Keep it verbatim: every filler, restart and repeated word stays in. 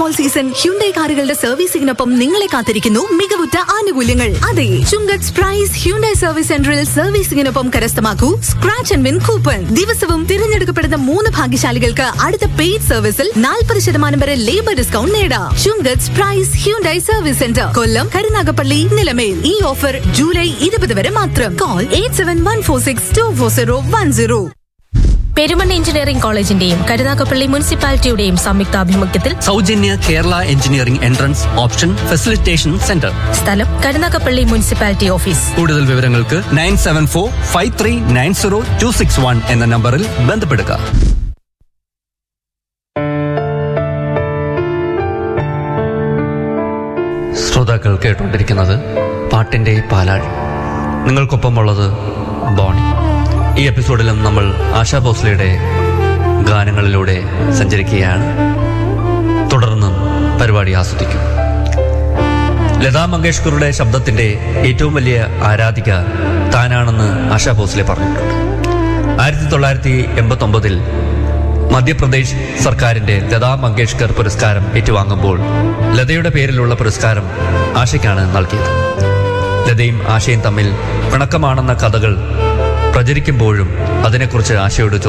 All season Hyundai കാറുകളുടെ സർവീസിംഗിനൊപ്പം നിങ്ങളെ കാത്തിരിക്കുന്നു മികവുറ്റ ആനുകൂല്യങ്ങൾ. അതെ, ചുങ്കത്ത് പ്രൈസ് ഹ്യുണ്ടായി സർവീസ് സെന്ററിൽ സർവീസിംഗിനൊപ്പം കരസ്ഥമാക്കൂ സ്ക്രാച്ച് ആൻഡ് വിൻ കൂപ്പൺ. ദിവസവും തിരഞ്ഞെടുക്കപ്പെടുന്ന മൂന്ന് ഭാഗ്യശാലികൾക്ക് അടുത്ത പെയ്ഡ് സർവീസിൽ നാൽപ്പത് ശതമാനം വരെ ലേബർ ഡിസ്കൗണ്ട് നേടാം. ചുങ്കത്ത് പ്രൈസ് ഹ്യുണ്ടായി സർവീസ് സെന്റർ, കൊല്ലം, കരുനാഗപ്പള്ളി, നിലമേൽ. ഈ ഓഫർ ജൂലൈ ഇരുപത് വരെ മാത്രം. Call eight seven one four six to four zero one zero. Perumon engineering കോളേജിന്റെയും Karunagappally മുനിസിപ്പാലിറ്റിയുടെയും സംയുക്താഭിമുഖ്യത്തിൽ സൗജന്യ Kerala engineering entrance option facilitation centre. സ്ഥലം കരുനാഗപ്പള്ളി മുനിസിപ്പാലിറ്റി ഓഫീസ്. കൂടുതൽ വിവരങ്ങൾക്ക് nine seven four five three nine zero to six one എന്ന നമ്പറിൽ ബന്ധപ്പെടുക. ശ്രോതാക്കൾ കേട്ടുകൊണ്ടിരിക്കുന്നത് പാട്ടിന്റെ പാലാഴി. നിങ്ങൾക്കൊപ്പമുള്ളത് ബോണി. ഈ എപ്പിസോഡിലും നമ്മൾ ആശാ ഭോസ്ലെയുടെ ഗാനങ്ങളിലൂടെ സഞ്ചരിക്കുകയാണ്. തുടർന്നും പരിപാടി ആസ്വദിക്കും. ലതാ മങ്കേഷ്കറുടെ ശബ്ദത്തിന്റെ ഏറ്റവും വലിയ ആരാധിക താനാണെന്ന് ആശാ ഭോസ്ലെ പറഞ്ഞിട്ടുണ്ട്. ആയിരത്തി തൊള്ളായിരത്തി എൺപത്തി ഒമ്പതിൽ മധ്യപ്രദേശ് സർക്കാരിന്റെ ലതാ മങ്കേഷ്കർ പുരസ്കാരം ഏറ്റുവാങ്ങുമ്പോൾ ലതയുടെ പേരിലുള്ള പുരസ്കാരം ആശയ്ക്കാണ് നൽകിയത്. ലതയും ആശയും തമ്മിൽ പിണക്കമാണെന്ന കഥകൾ പ്രചരിക്കുമ്പോഴും അതിനെക്കുറിച്ച് ആശയോട്